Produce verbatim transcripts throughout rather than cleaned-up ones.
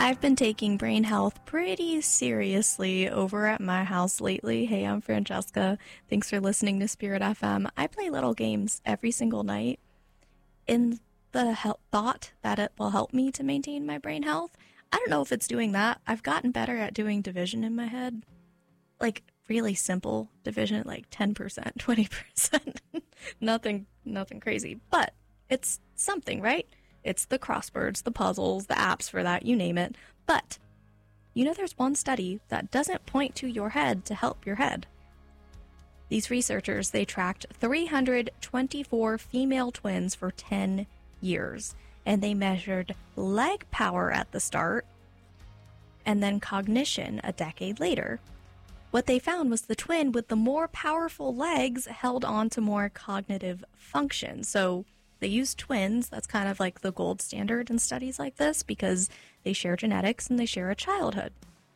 I've been taking brain health pretty seriously over at my house lately. Hey, I'm Francesca. Thanks for listening to Spirit F M. I play little games every single night in the he- thought that it will help me to maintain my brain health. I don't know if it's doing that. I've gotten better at doing division in my head. Like, really simple division, like ten percent, twenty percent. nothing, nothing crazy. But it's something, right? It's the crosswords, the puzzles, the apps for that, you name it. But, you know, there's one study that doesn't point to your head to help your head. These researchers, they tracked three hundred twenty-four female twins for ten years. And they measured leg power at the start and then cognition a decade later. What they found was the twin with the more powerful legs held on to more cognitive function. So they used twins. That's kind of like the gold standard in studies like this because they share genetics and they share a childhood.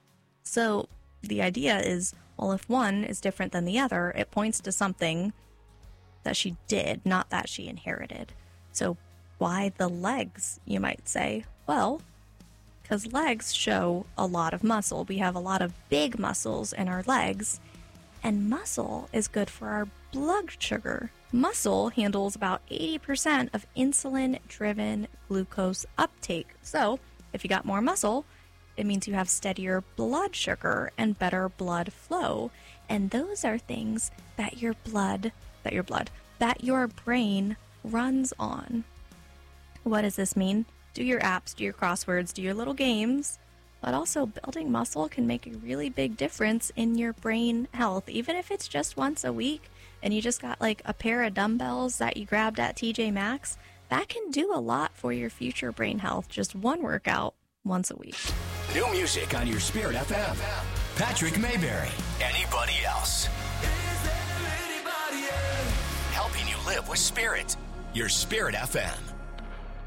So the idea is, well, if one is different than the other, it points to something that she did, not that she inherited. So why the legs, you might say? Well, because legs show a lot of muscle. We have a lot of big muscles in our legs, and muscle is good for our blood sugar. Muscle handles about eighty percent of insulin-driven glucose uptake. So if you got more muscle, it means you have steadier blood sugar and better blood flow. And those are things that your blood, that your blood, that your brain runs on. What does this mean? Do your apps, do your crosswords, do your little games, but also building muscle can make a really big difference in your brain health, even if it's just once a week and you just got like a pair of dumbbells that you grabbed at T J Maxx. That can do a lot for your future brain health, just one workout once a week. New music on your Spirit F M. Patrick Mayberry. Anybody else? Is there anybody else? Helping you live with Spirit. Your Spirit F M.